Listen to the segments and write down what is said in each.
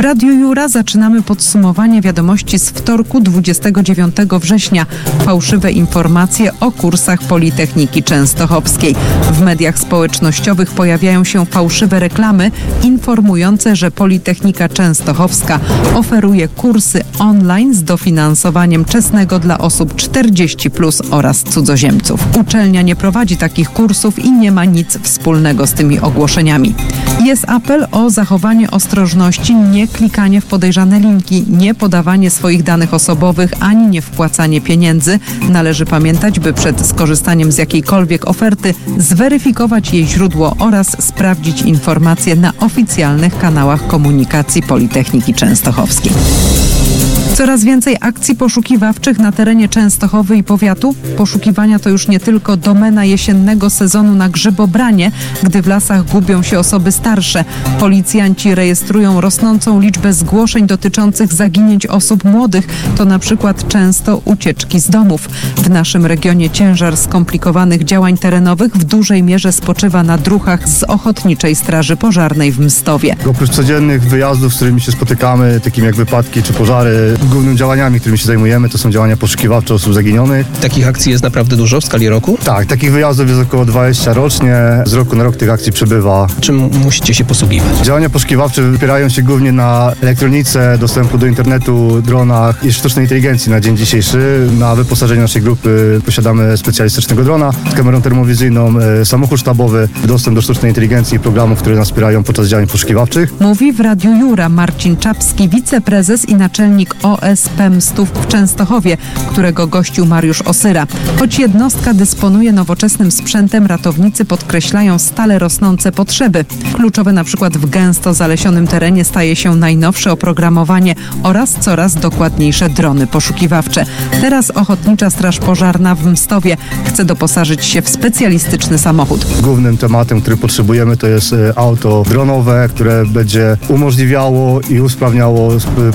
Radiu Jura zaczynamy podsumowanie wiadomości z wtorku 29 września. Fałszywe informacje o kursach Politechniki Częstochowskiej. W mediach społecznościowych pojawiają się fałszywe reklamy informujące, że Politechnika Częstochowska oferuje kursy online z dofinansowaniem czesnego dla osób 40+ oraz cudzoziemców. Uczelnia nie prowadzi takich kursów i nie ma nic wspólnego z tymi ogłoszeniami. Jest apel o zachowanie ostrożności, nie klikanie w podejrzane linki, nie podawanie swoich danych osobowych, ani nie wpłacanie pieniędzy. Należy pamiętać, by przed skorzystaniem z jakiejkolwiek oferty zweryfikować jej źródło oraz sprawdzić informacje na oficjalnych kanałach komunikacji Politechniki Częstochowskiej. Coraz więcej akcji poszukiwawczych na terenie Częstochowy i powiatu. Poszukiwania to już nie tylko domena jesiennego sezonu na grzybobranie, gdy w lasach gubią się osoby starsze. Policjanci rejestrują rosnącą liczbę zgłoszeń dotyczących zaginięć osób młodych. To na przykład często ucieczki z domów. W naszym regionie ciężar skomplikowanych działań terenowych w dużej mierze spoczywa na druhach z Ochotniczej Straży Pożarnej w Mstowie. Oprócz codziennych wyjazdów, z którymi się spotykamy, takimi jak wypadki czy pożary, głównymi działaniami, którymi się zajmujemy, to są działania poszukiwawcze osób zaginionych. Takich akcji jest naprawdę dużo w skali roku? Tak, takich wyjazdów jest około 20 rocznie. Z roku na rok tych akcji przybywa. Czym musicie się posługiwać? Działania poszukiwawcze opierają się głównie na elektronice, dostępu do internetu, dronach i sztucznej inteligencji na dzień dzisiejszy. Na wyposażeniu naszej grupy posiadamy specjalistycznego drona z kamerą termowizyjną, samochód sztabowy, dostęp do sztucznej inteligencji i programów, które nas wspierają podczas działań poszukiwawczych. Mówi w Radiu Jura Marcin Czapski, wiceprezes i naczelnik OSP Mstów w Częstochowie, którego gościł Mariusz Osyra. Choć jednostka dysponuje nowoczesnym sprzętem, ratownicy podkreślają stale rosnące potrzeby. Kluczowe na przykład w gęsto zalesionym terenie staje się najnowsze oprogramowanie oraz coraz dokładniejsze drony poszukiwawcze. Teraz Ochotnicza Straż Pożarna w Mstowie chce doposażyć się w specjalistyczny samochód. Głównym tematem, który potrzebujemy, to jest auto dronowe, które będzie umożliwiało i usprawniało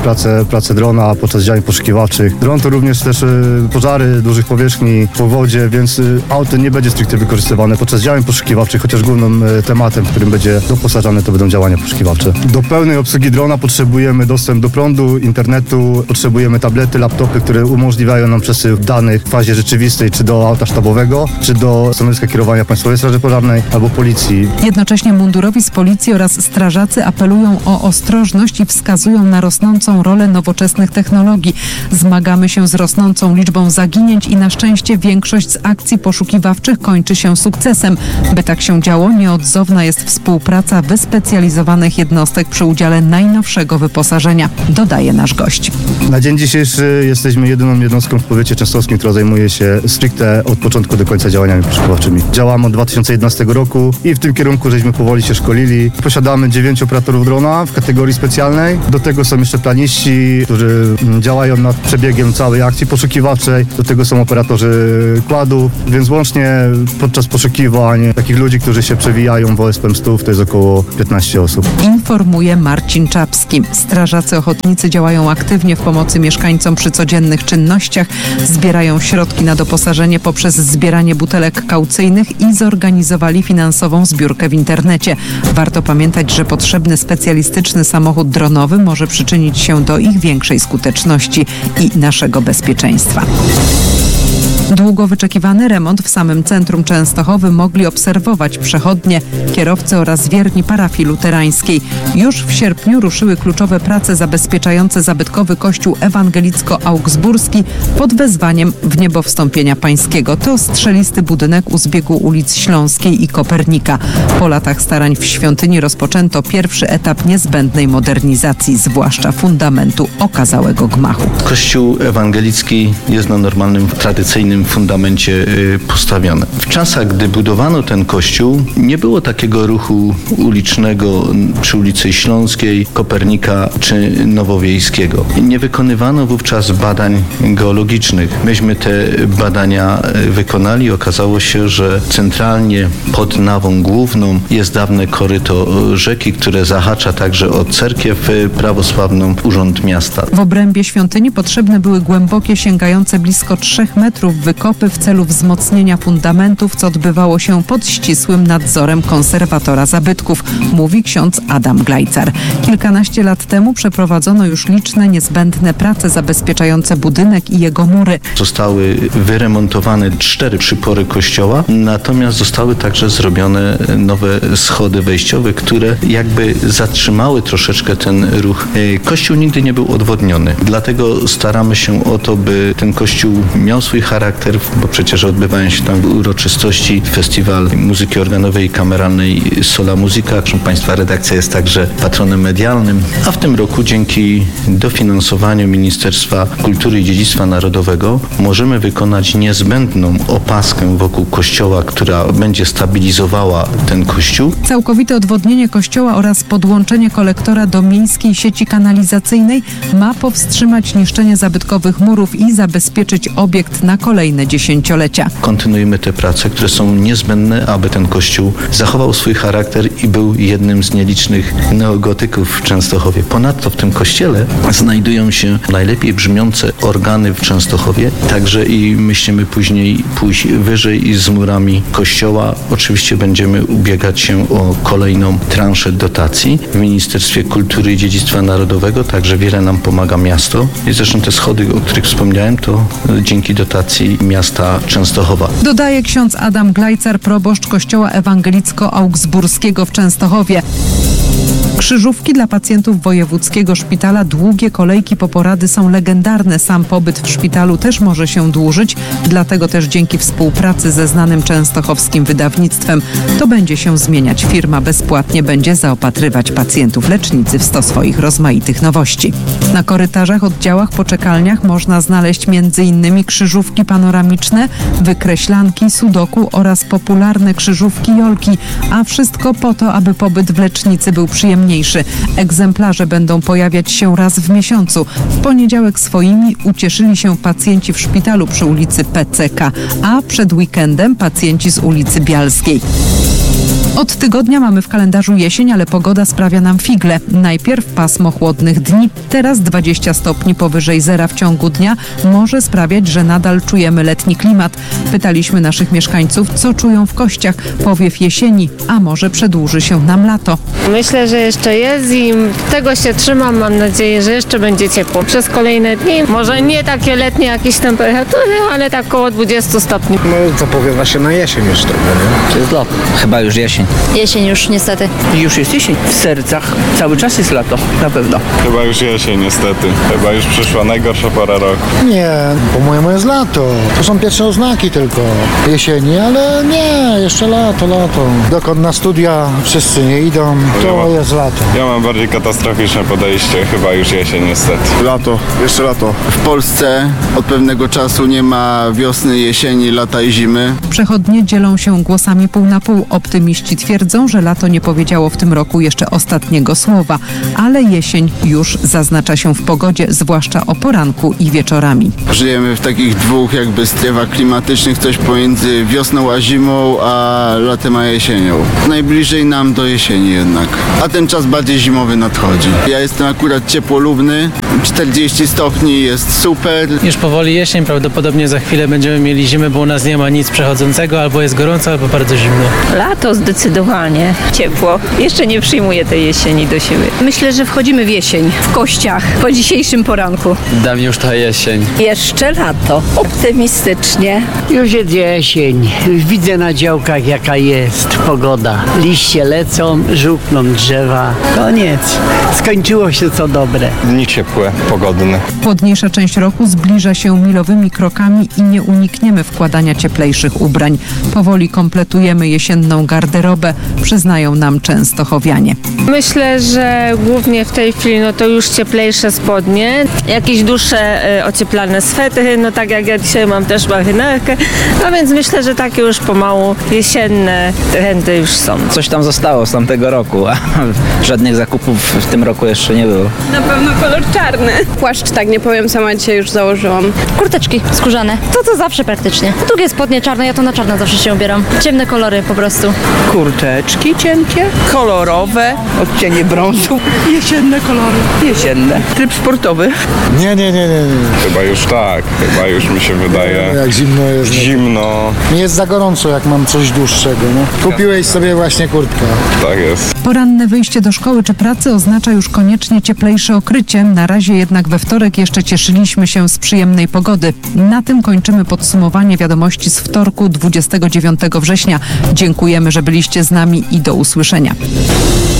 pracę drona podczas działań poszukiwawczych. Dron to również też pożary dużych powierzchni po wodzie, więc auto nie będzie stricte wykorzystywane podczas działań poszukiwawczych, chociaż głównym tematem, w którym będzie doposażane, to będą działania poszukiwawcze. Do pełnej obsługi drona potrzebujemy dostęp do prądu, internetu, potrzebujemy tablety, laptopy, które umożliwiają nam przesył danych w fazie rzeczywistej, czy do auta sztabowego, czy do stanowiska kierowania Państwowej Straży Pożarnej albo policji. Jednocześnie mundurowi z policji oraz strażacy apelują o ostrożność i wskazują na rosnącą rolę nowoczesnych technologii. Zmagamy się z rosnącą liczbą zaginięć i na szczęście większość z akcji poszukiwawczych kończy się sukcesem. By tak się działo, nieodzowna jest współpraca wyspecjalizowanych jednostek przy udziale najnowszego wyposażenia, dodaje nasz gość. Na dzień dzisiejszy jesteśmy jedyną jednostką w powiecie częstochowskim, która zajmuje się stricte od początku do końca działaniami poszukiwawczymi. Działamy od 2011 roku i w tym kierunku żeśmy powoli się szkolili. Posiadamy 9 operatorów drona w kategorii specjalnej. Do tego są jeszcze planiści, którzy działają nad przebiegiem całej akcji poszukiwawczej. Do tego są operatorzy kładów, więc łącznie podczas poszukiwań takich ludzi, którzy się przewijają w OSP Mstów, to jest około 15 osób. Informuje Marcin Czapski. Strażacy ochotnicy działają aktywnie w pomocy mieszkańcom przy codziennych czynnościach. Zbierają środki na doposażenie poprzez zbieranie butelek kaucyjnych i zorganizowali finansową zbiórkę w internecie. Warto pamiętać, że potrzebny specjalistyczny samochód dronowy może przyczynić się do ich większej skuteczności i naszego bezpieczeństwa. Długo wyczekiwany remont w samym centrum Częstochowy mogli obserwować przechodnie, kierowcy oraz wierni parafii luterańskiej. Już w sierpniu ruszyły kluczowe prace zabezpieczające zabytkowy kościół ewangelicko-augsburski pod wezwaniem w niebo wstąpienia pańskiego. To strzelisty budynek u zbiegu ulic Śląskiej i Kopernika. Po latach starań w świątyni rozpoczęto pierwszy etap niezbędnej modernizacji, zwłaszcza fundamentu okazałego gmachu. Kościół ewangelicki jest na normalnym, tradycyjnym fundamencie postawione. W czasach, gdy budowano ten kościół, nie było takiego ruchu ulicznego przy ulicy Śląskiej, Kopernika czy Nowowiejskiego. Nie wykonywano wówczas badań geologicznych. Myśmy te badania wykonali. Okazało się, że centralnie pod nawą główną jest dawne koryto rzeki, które zahacza także o cerkiew prawosławną, urząd miasta. W obrębie świątyni potrzebne były głębokie, sięgające blisko 3 metrów wykopy w celu wzmocnienia fundamentów, co odbywało się pod ścisłym nadzorem konserwatora zabytków, mówi ksiądz Adam Glajcar. Kilkanaście lat temu przeprowadzono już liczne niezbędne prace zabezpieczające budynek i jego mury. Zostały wyremontowane 4 przypory kościoła, natomiast zostały także zrobione nowe schody wejściowe, które jakby zatrzymały troszeczkę ten ruch. Kościół nigdy nie był odwodniony, dlatego staramy się o to, by ten kościół miał swój charakter, bo przecież odbywają się tam uroczystości, festiwal muzyki organowej i kameralnej Sola Musica. Proszę Państwa, redakcja jest także patronem medialnym, a w tym roku dzięki dofinansowaniu Ministerstwa Kultury i Dziedzictwa Narodowego możemy wykonać niezbędną opaskę wokół kościoła, która będzie stabilizowała ten kościół. Całkowite odwodnienie kościoła oraz podłączenie kolektora do miejskiej sieci kanalizacyjnej ma powstrzymać niszczenie zabytkowych murów i zabezpieczyć obiekt na kolejne dziesięciolecia. Kontynuujemy te prace, które są niezbędne, aby ten kościół zachował swój charakter i był jednym z nielicznych neogotyków w Częstochowie. Ponadto w tym kościele znajdują się najlepiej brzmiące organy w Częstochowie, także i myślimy później pójść wyżej i z murami kościoła. Oczywiście będziemy ubiegać się o kolejną transzę dotacji w Ministerstwie Kultury i Dziedzictwa Narodowego, także wiele nam pomaga miasto. I zresztą te schody, o których wspomniałem, to dzięki dotacji miasta Częstochowa. Dodaje ksiądz Adam Glajcar, proboszcz Kościoła Ewangelicko-Augsburskiego w Częstochowie. Krzyżówki dla pacjentów wojewódzkiego szpitala, długie kolejki po porady są legendarne. Sam pobyt w szpitalu też może się dłużyć, dlatego też dzięki współpracy ze znanym częstochowskim wydawnictwem to będzie się zmieniać. Firma bezpłatnie będzie zaopatrywać pacjentów lecznicy w 100 swoich rozmaitych nowości. Na korytarzach, oddziałach, poczekalniach można znaleźć m.in. krzyżówki panoramiczne, wykreślanki, sudoku oraz popularne krzyżówki jolki, a wszystko po to, aby pobyt w lecznicy był przyjemniejszy. Egzemplarze będą pojawiać się raz w miesiącu. W poniedziałek swoimi ucieszyli się pacjenci w szpitalu przy ulicy PCK, a przed weekendem pacjenci z ulicy Bialskiej. Od tygodnia mamy w kalendarzu jesień, ale pogoda sprawia nam figle. Najpierw pasmo chłodnych dni, teraz 20 stopni powyżej zera w ciągu dnia może sprawiać, że nadal czujemy letni klimat. Pytaliśmy naszych mieszkańców, co czują w kościach. Powiew jesieni, a może przedłuży się nam lato. Myślę, że jeszcze jest i tego się trzymam. Mam nadzieję, że jeszcze będzie ciepło przez kolejne dni. Może nie takie letnie jakieś temperatury, ale tak około 20 stopni. No zapowiada się na jesień jeszcze, nie? To jest lato. Chyba już jesień. Jesień już niestety. Już jest jesień. W sercach cały czas jest lato. Na pewno. Chyba już jesień niestety. Chyba już przyszła najgorsza pora roku. Nie, po mojemu jest lato. To są pierwsze oznaki tylko jesieni, ale nie, jeszcze lato. Dokąd na studia wszyscy nie idą, to jest lato. Ja mam bardziej katastroficzne podejście. Chyba już jesień niestety. Lato, jeszcze lato. W Polsce od pewnego czasu nie ma wiosny, jesieni, lata i zimy. Przechodnie dzielą się głosami pół na pół. Optymiści twierdzą, że lato nie powiedziało w tym roku jeszcze ostatniego słowa, ale jesień już zaznacza się w pogodzie, zwłaszcza o poranku i wieczorami. Żyjemy w takich dwóch jakby strefach klimatycznych, coś pomiędzy wiosną a zimą, a latem a jesienią. Najbliżej nam do jesieni jednak, a ten czas bardziej zimowy nadchodzi. Ja jestem akurat ciepłolubny, 40 stopni jest super. Już powoli jesień, prawdopodobnie za chwilę będziemy mieli zimę, bo u nas nie ma nic przechodzącego, albo jest gorąco, albo bardzo zimno. Lato zdecydowanie, ciepło. Jeszcze nie przyjmuję tej jesieni do siebie. Myślę, że wchodzimy w jesień, w kościach, po dzisiejszym poranku. Dla mnie już to jesień. Jeszcze lato. Optymistycznie. Już jest jesień. Już widzę na działkach, jaka jest pogoda. Liście lecą, żółkną drzewa. Koniec. Skończyło się co dobre. Dni ciepłe, pogodne. Chłodniejsza część roku zbliża się milowymi krokami i nie unikniemy wkładania cieplejszych ubrań. Powoli kompletujemy jesienną garderobę, przyznają nam częstochowianie. Myślę, że głównie w tej chwili to już cieplejsze spodnie, jakieś dłuższe ocieplane swetry, tak jak ja dzisiaj mam też marynarkę, a więc myślę, że takie już pomału jesienne trendy już są. Coś tam zostało z tamtego roku, a żadnych zakupów w tym roku jeszcze nie było. Na pewno kolor czarny. Płaszcz, tak nie powiem, sama dzisiaj już założyłam. Kurteczki skórzane. To zawsze praktycznie. Długie spodnie czarne, ja to na czarno zawsze się ubieram. Ciemne kolory po prostu. Kurteczki cienkie, kolorowe, odcienie brązu. Jesienne kolory. Jesienne. Tryb sportowy. Nie. Chyba już tak, chyba już mi się wydaje. Jak zimno jest. Zimno. Mi jest za gorąco, jak mam coś dłuższego. No. Kupiłeś sobie właśnie kurtkę. Tak jest. Poranne wyjście do szkoły czy pracy oznacza już koniecznie cieplejsze okrycie. Na razie jednak we wtorek jeszcze cieszyliśmy się z przyjemnej pogody. Na tym kończymy podsumowanie wiadomości z wtorku 29 września. Dziękujemy, że byliście z nami i do usłyszenia.